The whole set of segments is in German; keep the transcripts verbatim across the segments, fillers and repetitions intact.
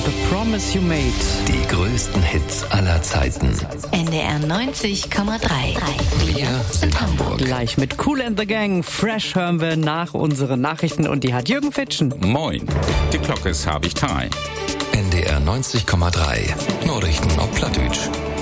The Promise You Made. Die größten Hits aller Zeiten. N D R neunzig Komma drei. Wir sind Hamburg. Gleich mit Kool and the Gang. Fresh hören wir nach unseren Nachrichten und die hat Jürgen Fitschen. Moin, die Glocke ist hab ich Thai. N D R neunzig Komma drei. Nachrichten auf Plattdeutsch.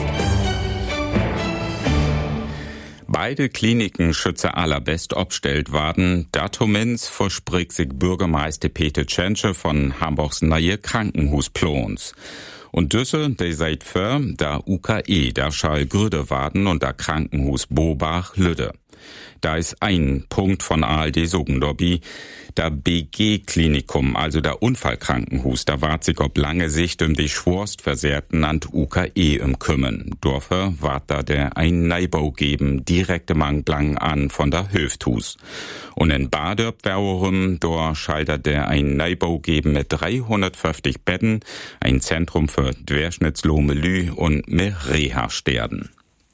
Beide Kliniken schütze allerbest obstellt waren. Datumins verspricht sich Bürgermeister Peter Tschentsche von Hamburgs neue Krankenhusplons. Und düsse, die seit für da U K E, da schall Grüde warden und da Krankenhus Bobach Lüde. Da ist ein Punkt von A L D Sogendorbi, da B G-Klinikum, also der Unfallkrankenhus, da wart sich ob lange Sicht um die Schworstversehrten an U K E im Kümmern. Dorfer wart da der ein Neubau geben, direkte Manglang an von der Höfthus. Und in Badöp wärum, da scheitert der ein Neubau geben mit dreihundertfünfzig Betten, ein Zentrum für Dwerschnittslomelü und mehr Reha-Sterden.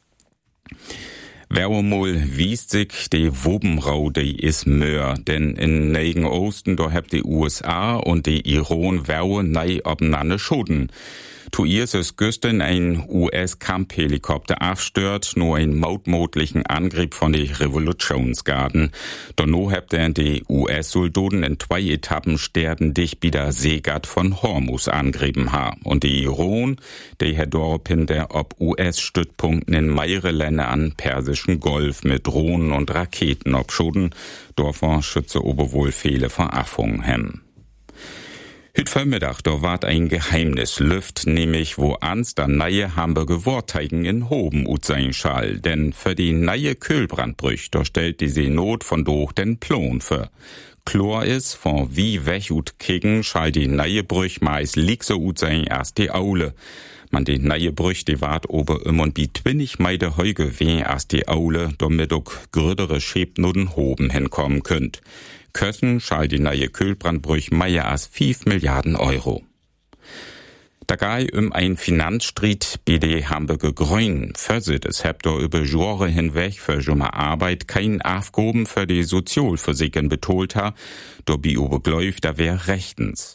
Wärmol wiest sich die Wobenrau, die is möhr, denn in Negen Osten, da habt die U S A und die Iran Wärme nei obnanne Schoden. Tu ihr es güsten ein U S-Kampfhelikopter abstört, nur ein mautmodlichen Angriff von die Revolutionsgarden. Donno habt er die U S-Soldaten in zwei Etappen sterben dich wieder Seegat von Hormuz angriffen ha. Und die Iran, die hat daraufhin der ob U S-Stützpunkten in mehrere Länder an Persischen Golf mit Drohnen und Raketen obschoden. Dorfer schütze oberwohl viele Veraffungen hem. Hüt Vormittag, da ward ein Geheimnis lüft, nämlich wo ans da neue Hamburger Worteigen in Hoben ut sein Schall, denn für die neue Kühlbrandbrüch, da stellt die Seenot von doch den Plon für. Chlor is, von wie weg ut kicken, schall die neue Brüch meist lieg so ut sein erst die Aule. Man die neue Brüch, die wart ober im und bi twinnig meide heuge weh erst die Aule, damit auch grödere Schäbnuden Hoben hinkommen könnt. Kössen schall die neue Kühlbrandbrüch meier as fünf Milliarden Euro. Da gei um ein Finanzstriet bei de Hamburger Grün. Versit es habt er über Jahre hinweg für junge Arbeit kein Aufgaben für die Sozialversichern betont ha, do bi obergläuf da wär rechtens.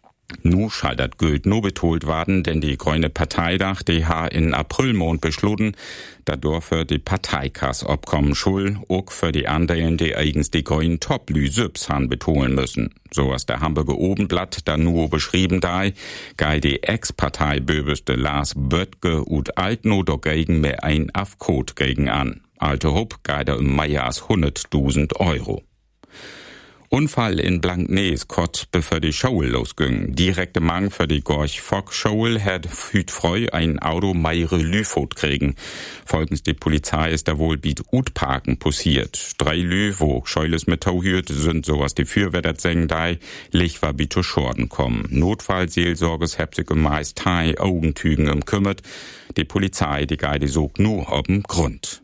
Nu schall dat Gült no betont worden, denn die Grüne Parteidach, die ha in Aprilmond beschlossen, da dürfe die Parteikas obkommen schul, ook für die Andeilen, die eigens die Grünen Toplü Sübs han betonen müssen. So was der Hamburger Obenblatt da nur beschrieben dei, gei die Ex-Parteiböbeste Lars Böttge ut Altno dagegen mehr ein Afkot gegen an. Alte Hupp gei da im Meier as hunderttausend Euro. Unfall in Blanknees Kott bevor die Schauel losging. Direkte Mang für die Gorch Fock Schauel hat hüt freu ein Auto meire Lüfot kriegen. Folgens die Polizei ist da wohl biet Utparken passiert. Drei Lü, wo Scheules mit Tau hürt, sind sowas die Fürwetter säng dei, lich war biet zu Schorden kommen. Notfallseelsorges hab sich meist Thai Augentügen im kümmert. Die Polizei, die Geide sog nu ob'n Grund.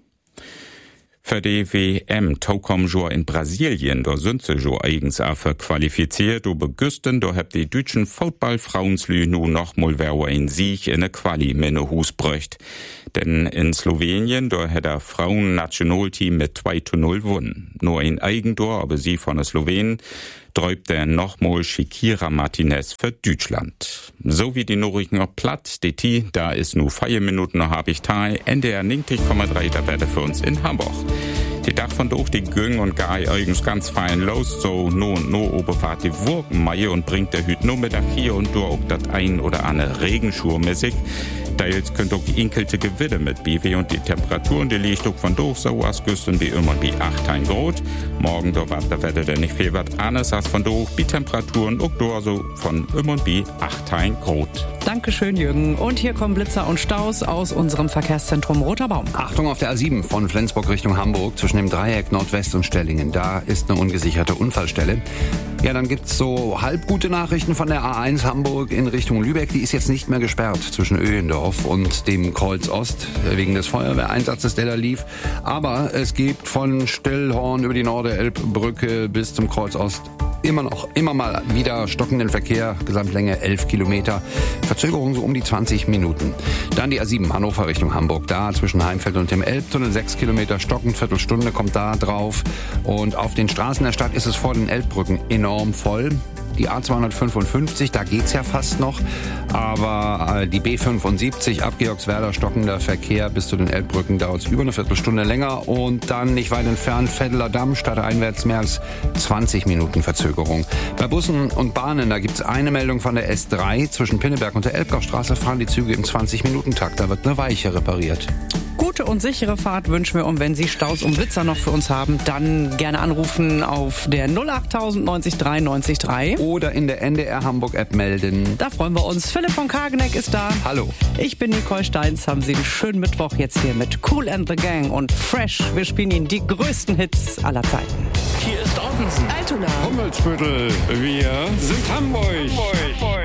Für die W M Taukomjor in Brasilien, da sind sie jo eigens auch qualifiziert, do begüsten, da habt die deutschen Football-Frauenslü nu noch mal wer ein Sieg in ne Quali minne Hus bräucht. Denn in Slowenien, da hat der Frauen-Nationalteam mit zwei zu null gewonnen. Nur ein Eigentor, aber sie von der Slowenen, träubt der nochmal Shakira Martinez für Deutschland. So wie die Nachrichten noch platt, D T, da ist nur vier Minuten noch hab ich Thai, N D R neunzig Komma drei, da werde für uns in Hamburg. Die Dach von durch die Güng und Gai eigens ganz fein los, so no und no oberfahrt die Wurkenmeier und bringt der Hüt nur Mittag hier und durch auch dat ein oder andere Regenschurmäßig. Teils könnt auch inkelte Gewidde mit B W und die Temperaturen, die liegt auch von durch so ausgüsten wie immer wie acht ein Grad. Morgen da wart da werde der nicht viel wat anders als von durch, wie Temperaturen auch da so von immer wie acht ein Grad. Dankeschön, Jürgen. Und hier kommen Blitzer und Staus aus unserem Verkehrszentrum Roter Baum. Achtung auf der A sieben von Flensburg Richtung Hamburg zwischen dem Dreieck Nordwest und Stellingen. Da ist eine ungesicherte Unfallstelle. Ja, dann gibt's so halb gute Nachrichten von der A eins Hamburg in Richtung Lübeck. Die ist jetzt nicht mehr gesperrt zwischen Öhendorf und dem Kreuz Ost wegen des Feuerwehreinsatzes, der da lief. Aber es gibt von Stillhorn über die Norderelbbrücke bis zum Kreuz Ost immer noch, immer mal wieder stockenden Verkehr, Gesamtlänge elf Kilometer, Verzögerung so um die zwanzig Minuten. Dann die A sieben Hannover Richtung Hamburg, da zwischen Heimfeld und dem Elbtunnel, sechs Kilometer stockend, Viertelstunde kommt da drauf. Und auf den Straßen der Stadt ist es vor den Elbbrücken enorm voll. Die A zweihundertfünfundfünfzig, da geht's ja fast noch. Aber äh, die B fünfundsiebzig ab Georgswerder stockender Verkehr bis zu den Elbbrücken dauert es über eine Viertelstunde länger. Und dann nicht weit entfernt Vetteler Damm, stadteinwärts mehr als zwanzig Minuten Verzögerung. Bei Bussen und Bahnen, da gibt's eine Meldung von der S drei. Zwischen Pinneberg und der Elbgaustraße fahren die Züge im zwanzig-Minuten-Takt. Da wird eine Weiche repariert. Gute und sichere Fahrt wünschen wir, und wenn Sie Staus um Blitzer noch für uns haben, dann gerne anrufen auf der null achttausend neunzig drei neunzig drei. Oder in der N D R Hamburg App melden. Da freuen wir uns. Philipp von Kageneck ist da. Hallo. Ich bin Nicole Steins. Haben Sie einen schönen Mittwoch jetzt hier mit Kool and the Gang und Fresh. Wir spielen Ihnen die größten Hits aller Zeiten. Hier ist Ottensen, Altona, Hummelsbüttel, wir sind Hamburg. Hamburg.